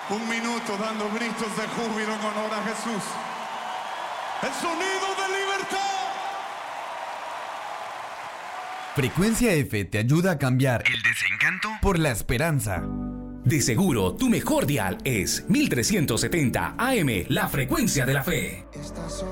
Un minuto dando gritos de júbilo en honor a Jesús. El sonido de libertad. Frecuencia F te ayuda a cambiar el desencanto por la esperanza. De seguro, tu mejor dial es 1370 AM, la frecuencia de la fe.